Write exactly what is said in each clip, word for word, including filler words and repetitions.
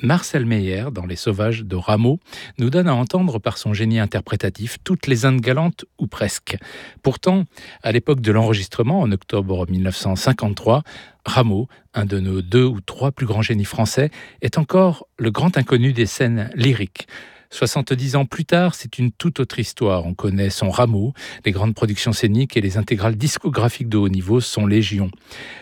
Marcel Meyer, dans Les Sauvages de Rameau, nous donne à entendre par son génie interprétatif toutes les Indes galantes, ou presque. Pourtant, à l'époque de l'enregistrement, en octobre mille neuf cent cinquante-trois, Rameau, un de nos deux ou trois plus grands génies français, est encore le grand inconnu des scènes lyriques. soixante-dix ans plus tard, c'est une toute autre histoire. On connaît son Rameau, les grandes productions scéniques et les intégrales discographiques de haut niveau sont légion.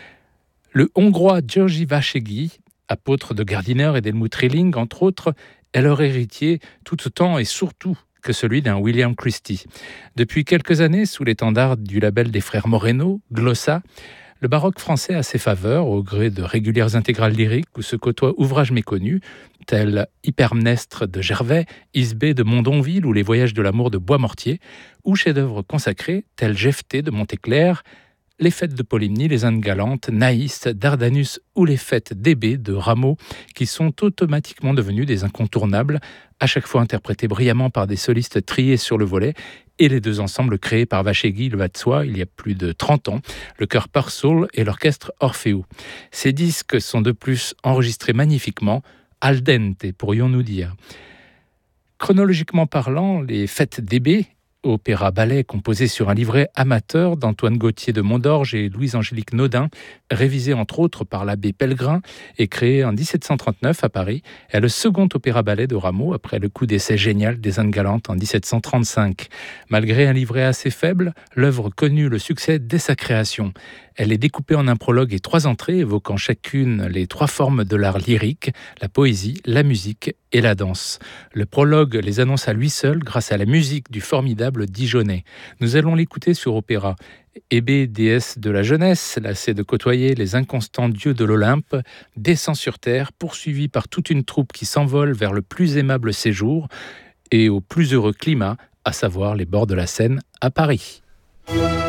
Le Hongrois György Vásegyi, apôtre de Gardiner et d'Helmut Rilling, entre autres, est leur héritier tout autant et surtout que celui d'un William Christie. Depuis quelques années, sous l'étendard du label des frères Moreno, Glossa, le baroque français a ses faveurs au gré de régulières intégrales lyriques où se côtoient ouvrages méconnus, tels Hypermnestre de Gervais, Isbée de Mondonville ou Les Voyages de l'amour de Boismortier, ou chefs-d'œuvre consacrés tels Jephté de Monteclair, Les Fêtes de Polymnie, Les Indes galantes, Naïs, Dardanus ou Les Fêtes d'Hébé de Rameau, qui sont automatiquement devenus des incontournables, à chaque fois interprétés brillamment par des solistes triés sur le volet, et les deux ensembles créés par Vásegyi, il va de soi, il y a plus de trente ans, le chœur Parsoul et l'orchestre Orfeo. Ces disques sont de plus enregistrés magnifiquement, al dente, pourrions-nous dire. Chronologiquement parlant, les Fêtes d'Hébé, opéra-ballet composé sur un livret amateur d'Antoine Gauthier de Mondorge et Louise-Angélique Naudin, révisé entre autres par l'abbé Pellegrin et créé en dix-sept cent trente-neuf à Paris, est le second opéra-ballet de Rameau après le coup d'essai génial des Indes galantes en dix-sept cent trente-cinq. Malgré un livret assez faible, l'œuvre connut le succès dès sa création. Elle est découpée en un prologue et trois entrées évoquant chacune les trois formes de l'art lyrique, la poésie, la musique et la danse. Le prologue les annonce à lui seul grâce à la musique du formidable Dijonais. Nous allons l'écouter sur Opéra. Hébé, déesse de la jeunesse, lassée de côtoyer les inconstants dieux de l'Olympe, descend sur terre, poursuivie par toute une troupe qui s'envole vers le plus aimable séjour et au plus heureux climat, à savoir les bords de la Seine à Paris.